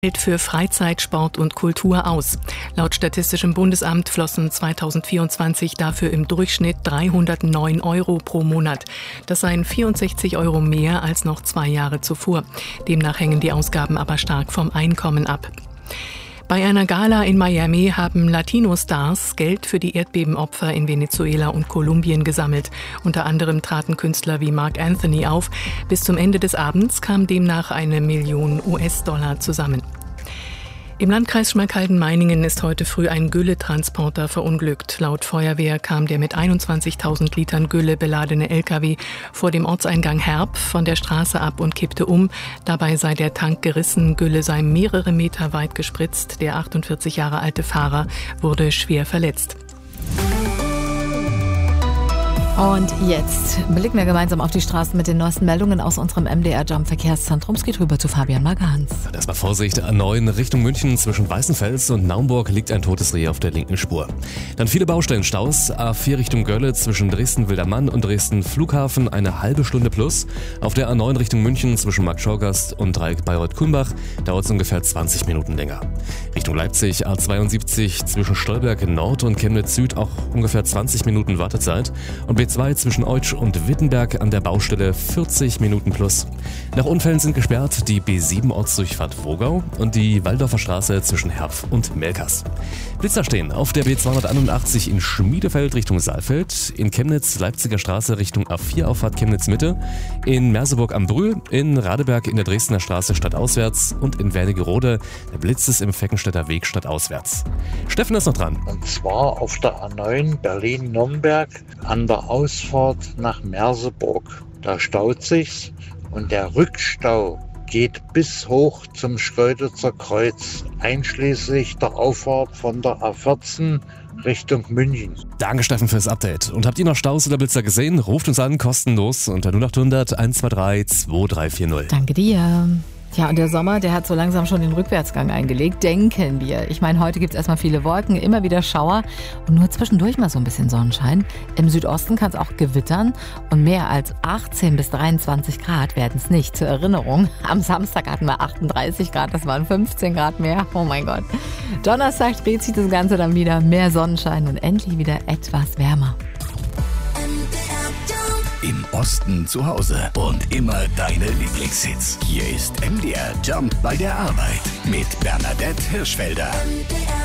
Geld für Freizeit, Sport und Kultur aus. Laut Statistischem Bundesamt flossen 2024 dafür im Durchschnitt 309 Euro pro Monat. Das seien 64 Euro mehr als noch 2 Jahre zuvor. Demnach hängen die Ausgaben aber stark vom Einkommen ab. Bei einer Gala in Miami haben Latino-Stars Geld für die Erdbebenopfer in Venezuela und Kolumbien gesammelt. Unter anderem traten Künstler wie Marc Anthony auf. Bis zum Ende des Abends kam demnach 1 Million US-Dollar zusammen. Im Landkreis Schmalkalden-Meiningen ist heute früh ein Gülletransporter verunglückt. Laut Feuerwehr kam der mit 21.000 Litern Gülle beladene LKW vor dem Ortseingang Herb von der Straße ab und kippte um. Dabei sei der Tank gerissen, Gülle sei mehrere Meter weit gespritzt. Der 48 Jahre alte Fahrer wurde schwer verletzt. Und jetzt blicken wir gemeinsam auf die Straßen mit den neuesten Meldungen aus unserem MDR Jump Verkehrszentrum. Es geht rüber zu Fabian Magans. Erstmal Vorsicht, A9 Richtung München zwischen Weißenfels und Naumburg liegt ein totes Reh auf der linken Spur. Dann viele Baustellenstaus, A4 Richtung Gölle zwischen Dresden-Wildermann und Dresden-Flughafen eine halbe Stunde plus. Auf der A9 Richtung München zwischen Markt-Schorgast und Dreieck Bayreuth-Kulmbach dauert es ungefähr 20 Minuten länger. Richtung Leipzig A72 zwischen Stolberg Nord und Chemnitz Süd auch ungefähr 20 Minuten Wartezeit. Und B2 zwischen Eutsch und Wittenberg an der Baustelle 40 Minuten plus. Nach Unfällen sind gesperrt die B7 Ortsdurchfahrt Wogau und die Walldorfer Straße zwischen Herf und Melkers. Blitzer stehen auf der B281 in Schmiedefeld Richtung Saalfeld, in Chemnitz Leipziger Straße Richtung A4 Auffahrt Chemnitz Mitte, in Merseburg am Brühl, in Radeberg in der Dresdner Straße stadtauswärts und in Wernigerode der Blitz ist im Feckenstädter Weg stadtauswärts. Steffen ist noch dran. Und zwar auf der A9 Berlin-Nürnberg an der Ausfahrt nach Merseburg. Da staut sich's und der Rückstau geht bis hoch zum Schkeuditzer Kreuz, einschließlich der Auffahrt von der A14 Richtung München. Danke Steffen fürs Update. Und habt ihr noch Staus oder Blitzer gesehen? Ruft uns an, kostenlos unter 0800 123 2340. Danke dir. Ja, und der Sommer, der hat so langsam schon den Rückwärtsgang eingelegt, denken wir. Ich meine, heute gibt es erstmal viele Wolken, immer wieder Schauer und nur zwischendurch mal so ein bisschen Sonnenschein. Im Südosten kann es auch gewittern und mehr als 18 bis 23 Grad werden es nicht. Zur Erinnerung, am Samstag hatten wir 38 Grad, das waren 15 Grad mehr. Oh mein Gott. Donnerstag dreht sich das Ganze dann wieder, mehr Sonnenschein und endlich wieder etwas wärmer. Im Osten zu Hause und immer deine Lieblingshits. Hier ist MDR Jump bei der Arbeit mit Bernadette Hirschfelder.